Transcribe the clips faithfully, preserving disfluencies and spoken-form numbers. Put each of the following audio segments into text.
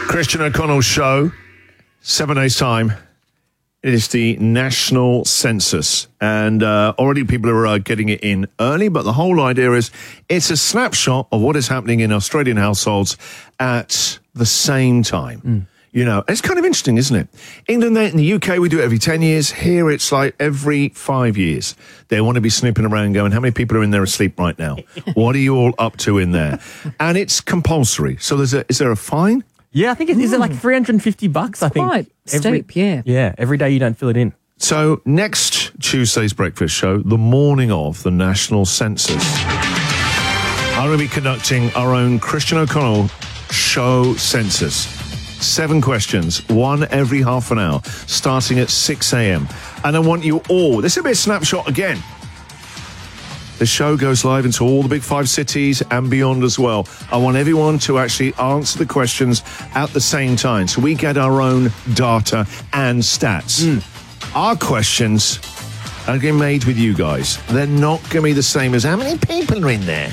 Christian O'Connell Show, seven days' time. It is the national census, and uh, already people are uh, getting it in early, but the whole idea is it's a snapshot of what is happening in Australian households at the same time. Mm. You know, it's kind of interesting, isn't it? England, in the U K, we do it every ten years. Here, it's like every five years. They want to be snooping around going, how many people are in there asleep right now? What are you all up to in there? And it's compulsory. So there's a, is there a fine? Yeah, I think it is it like three hundred fifty bucks, I think. Quite every, steep, yeah. Yeah, every day you don't fill it in. So next Tuesday's breakfast show, the morning of the national census, I'm going to be conducting our own Christian O'Connell show census. Seven questions, one every half an hour, starting at six a.m. And I want you all, this will be a snapshot again. The show goes live into all the big five cities and beyond as well. I want everyone to actually answer the questions at the same time, so we get our own data and stats. Mm. Our questions are getting made with you guys. They're not going to be the same as how many people are in there.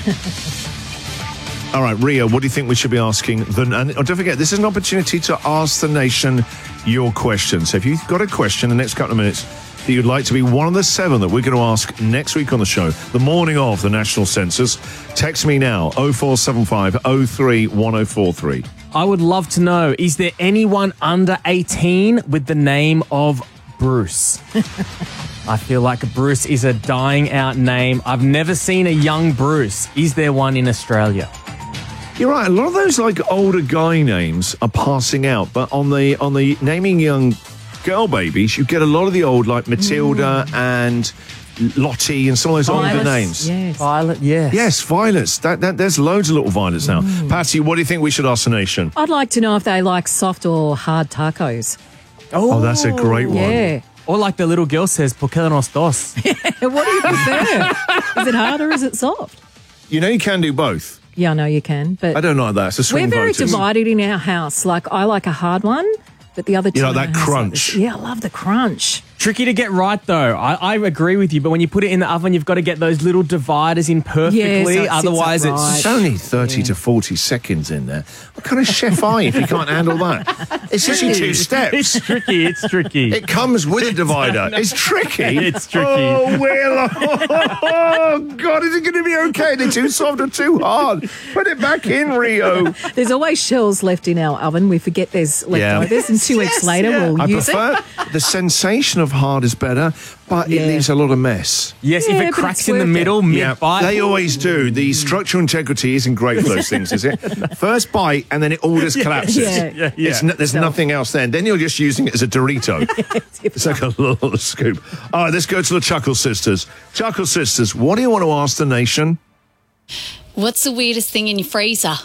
All right, Ria, what do you think we should be asking? The, and oh, don't forget, this is an opportunity to ask the nation your questions. So if you've got a question in the next couple of minutes that you'd like to be one of the seven that we're going to ask next week on the show, the morning of the national census, text me now, oh four seven five oh three one oh four three. I would love to know, is there anyone under eighteen with the name of Bruce? I feel like Bruce is a dying out name. I've never seen a young Bruce. Is there one in Australia? You're right. A lot of those like older guy names are passing out, but on the on the naming young girl babies, you get a lot of the old like Matilda mm. and Lottie and some of those Violets, older names. Yes. Violet, yes. Yes, Violets. That, that, there's loads of little Violets now. Mm. Patty, what do you think we should ask the nation? I'd like to know if they like soft or hard tacos. Oh, oh that's a great one. Yeah. Or like the little girl says, ¿por qué nos dos? What do you prefer? Is it hard or is it soft? You know you can do both. Yeah, I know you can, but I don't like that. It's a swing we're very voters. divided in our house. Like, I like a hard one, but the other two... You like that crunch? Like yeah, I love the crunch. Tricky to get right, though. I, I agree with you, but when you put it in the oven, you've got to get those little dividers in perfectly. Yeah, so it Otherwise, sits it's... right. It's only thirty yeah. to forty seconds in there. What kind of chef are you if you can't handle that? It's just two steps. It's tricky. It's tricky. It comes with a divider. It's tricky. It's tricky. Oh, Will. Oh, God, is it going to be okay? They're too soft or too hard? Put it back in, Rio. There's always shells left in our oven. We forget there's leftovers, yeah. and two yes, weeks later yeah. we'll I use prefer it. The sensation of hard is better, but yeah. it leaves a lot of mess. Yes, yeah, if it cracks in the middle, yeah, mid-bite. they always do. The structural integrity isn't great for those things, is it? First bite, and then it all just collapses. Yeah, yeah, yeah. It's no, there's so. nothing else then. Then you're just using it as a Dorito. It's like a little scoop. All right, let's go to the Chuckle Sisters. Chuckle Sisters, what do you want to ask the nation? What's the weirdest thing in your freezer?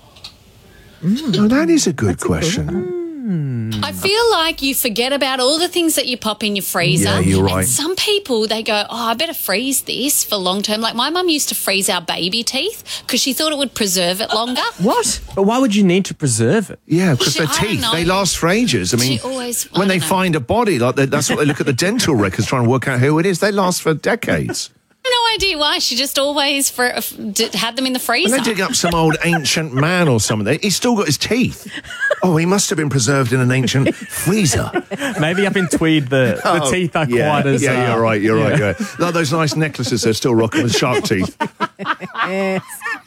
Mm. Oh, that is a good That's question. A good I feel like you forget about all the things that you pop in your freezer. Yeah, you're right. And some people, they go, oh, I better freeze this for long term. Like my mum used to freeze our baby teeth because she thought it would preserve it longer. What? But why would you need to preserve it? Yeah, because She- their I don't teeth, know. they last for ages. I mean, She always- I when they don't know. find a body, like they, that's what they look at the dental records trying to work out who it is. They last for decades. No idea why. She just always fr- f- did, had them in the freezer. When they dig up some old ancient man or something, he's still got his teeth. Oh, he must have been preserved in an ancient freezer. Maybe up in Tweed, the, the Oh, teeth are yeah, quite as... Yeah, uh, you're right, you're yeah. right. Yeah. Like those nice necklaces they're still rocking with shark teeth. Yes.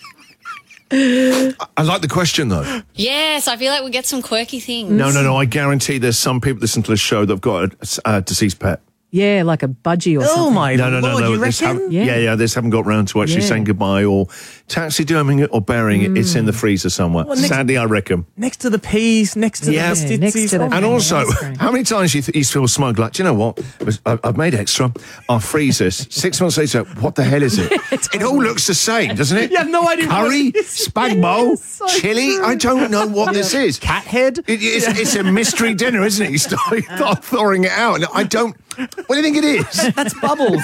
I, I like the question, though. Yes, I feel like we get some quirky things. No, no, no. I guarantee there's some people listen to the show that have got a, a deceased pet. Yeah, like a budgie or Oh, something. my No, no, no, Lord, no. you This reckon? haven't- Yeah. yeah, yeah. This haven't got round to actually Yeah. saying goodbye or taxiderming it or burying it. It's in the freezer somewhere. Well, next- Sadly, I reckon. Next to the peas, next to Yeah. the Yeah, next stitsies. to the- Oh, And Yeah, also, ice cream. how many times you, th- you feel smug? Like, do you know what? It was- I- I've made extra. I'll freeze this. Six months later, what the hell is it? It all looks the same, doesn't it? You have no idea what Curry, it is. spag bowl, Yes, so chili. true. I don't know what this is. Cat head? It, it's, it's a mystery dinner, isn't it? You start, you start throwing it out. And I don't. What do you think it is? That's bubbles.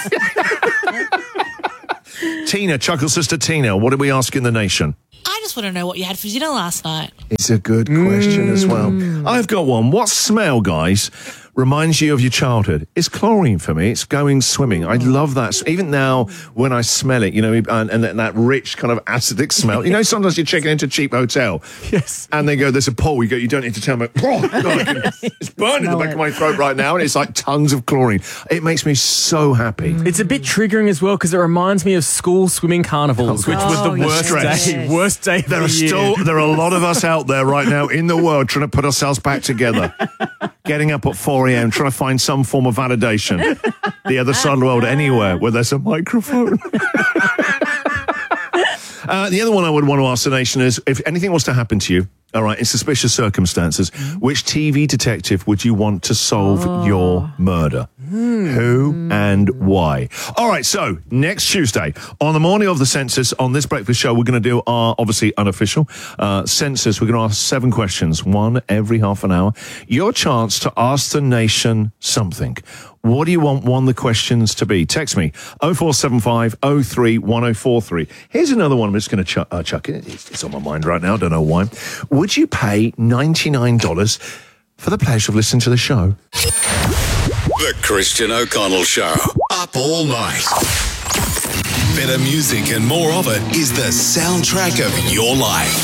Tina, Chuckle Sister Tina, what are we asking the nation? I just want to know what you had for dinner last night. It's a good question as well. I've got one. What smell, guys, reminds you of your childhood. It's chlorine for me. It's going swimming. I love that. Even now, when I smell it, you know, and, and that rich kind of acidic smell. You know, sometimes you're checking into a cheap hotel. Yes. And they go, there's a pool. You go, you don't need to tell me. Oh, God, I can, it's burning in the back it. of my throat right now. And it's like tons of chlorine. It makes me so happy. It's a bit triggering as well because it reminds me of school swimming carnivals, which was Oh, the worst yes. day. Worst day. There of are the year. still there are a lot of us out there right now in the world trying to put ourselves back together. Getting up at four a.m. trying to find some form of validation. The other side of the world, anywhere where there's a microphone. uh, the other one I would want to ask the nation is, if anything was to happen to you, all right, in suspicious circumstances, which T V detective would you want to solve Oh. your murder? Who and why? All right, so next Tuesday, on the morning of the census, on this breakfast show, we're going to do our, obviously, unofficial uh, census. We're going to ask seven questions, one every half an hour. Your chance to ask the nation something. What do you want one of the questions to be? Text me, oh four seven five, oh three, one oh four three. Here's another one I'm just going to ch- uh, chuck in. It's, it's on my mind right now, I don't know why. Would you pay ninety-nine dollars for the pleasure of listening to the show? The Christian O'Connell Show. Up all night. Better music and more of it is the soundtrack of your life.